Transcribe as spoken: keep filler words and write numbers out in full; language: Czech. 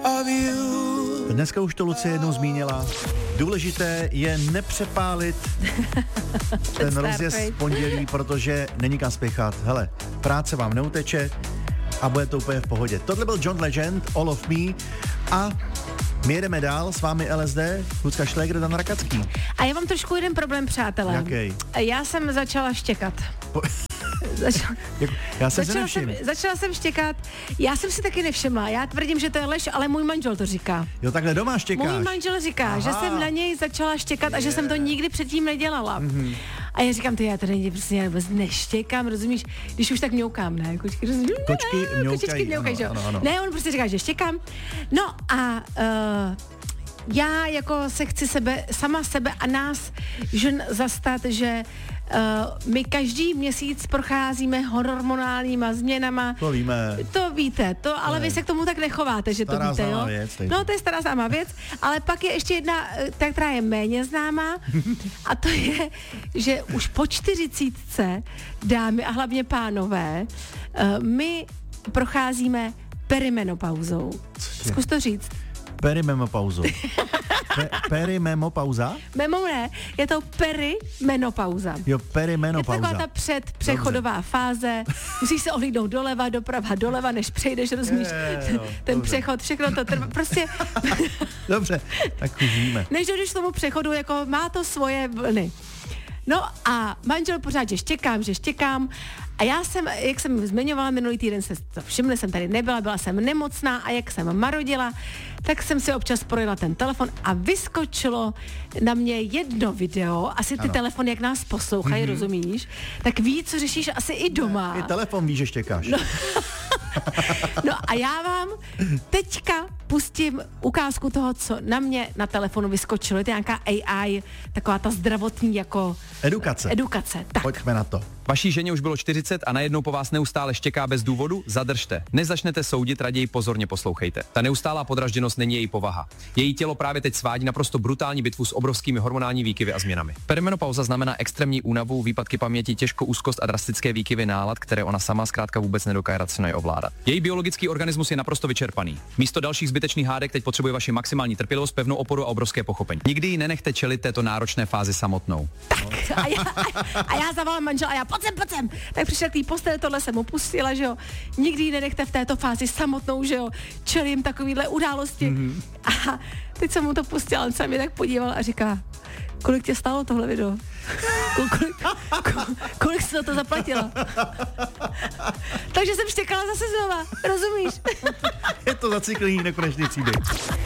Dneska už to Lucie jednou zmínila. Důležité je nepřepálit ten rozjezd z pondělí, protože není kam spěchat. Hele, práce vám neuteče a bude to úplně v pohodě. Tohle byl John Legend, All of Me a my jedeme dál, s vámi L S D, Lucka Šlégr, Dan Rakacký. A já mám trošku jeden problém, přátelé. Jaký? Já jsem začala štěkat. Po... Začala, já jsem začala, jsem, začala jsem štěkat, já jsem si taky nevšimla, já tvrdím, že to je lež, ale můj manžel to říká. Jo, takhle doma štěkáš. Můj manžel říká, Aha. že jsem na něj začala štěkat yeah. a že jsem to nikdy předtím nedělala. Mm-hmm. A já říkám, ty já to není, prostě já vůbec neštěkám, rozumíš, když už tak mňoukám, ne? Kočky, rozumíš? Kočky mňoukají. Kočičky mňoukají, ano, ano, ano. Ne, on prostě říká, že štěkám. No a... Uh, já jako se chci sebe, sama sebe a nás žen zastat, že uh, my každý měsíc procházíme hormonálníma změnama. To víme. To víte, to, ale ne. Vy se k tomu tak nechováte, že stará to víte, jo? Věc, no, to je stará známá věc, ale pak je ještě jedna, ta, která je méně známá a to je, že už po čtyřicítce, dámy a hlavně pánové, uh, my procházíme perimenopauzou. Zkus to říct. Perimenopauzou. Pe- perimemopauza? Memo ne, je to perimenopauza. Jo, perimenopauza. Je to taková ta předpřechodová dobře. Fáze, musíš se ohlídnout doleva, doprava, doleva, než přejdeš, rozumíš, je, jo, ten dobře. Přechod, všechno to trvá, prostě... Dobře, tak už víme. Než dojdeš k tomu přechodu, jako má to svoje vlny. No a manžel pořád, že štěkám, že štěkám a já jsem, jak jsem zmiňovala minulý týden, se to všimli, jsem tady nebyla, byla jsem nemocná a jak jsem marodila, tak jsem si občas projela ten telefon a vyskočilo na mě jedno video, asi ty ano. telefony, jak nás poslouchají, mm-hmm. rozumíš, tak ví, co řešíš asi i doma. I telefon ví, že štěkáš. No. No a já vám teďka pustím ukázku toho, co na mě na telefonu vyskočilo. Je to nějaká A I, taková ta zdravotní jako... Edukace. Edukace, tak. Pojďme na to. Vaší ženě už bylo čtyřicet a najednou po vás neustále štěká bez důvodu? Zadržte. Nezačnete soudit, raději pozorně poslouchejte. Ta neustálá podražděnost není její povaha. Její tělo právě teď svádí naprosto brutální bitvu s obrovskými hormonální výkyvy a změnami. Perimenopauza znamená extrémní únavu, výpadky paměti, těžkou úzkost a drastické výkyvy nálad, které ona sama zkrátka vůbec nedokáže racionálně ovládat. Její biologický organismus je naprosto vyčerpaný. Místo dalších zbytečných hádek teď potřebuje vaši maximální trpělivost, pevnou oporu a obrovské pochopení. Nikdy ji nenechte čelit této náročné fázi samotnou. Tak a já, a, a já zavolám manžela a já pojď sem, pojď sem. Tak přišel k té postele, tohle jsem opustila, že jo. Nikdy ji nenechte v této fázi samotnou, že jo. Čelím takovýhle události. Mm-hmm. A teď jsem mu to pustila, on se mi tak podíval a říká, kolik tě stálo tohle video? Kol, kolik, kol, kolik jsi za to zaplatila? Takže jsem štěkala zase znova, rozumíš? Je to zaciklený nekonečný příběh.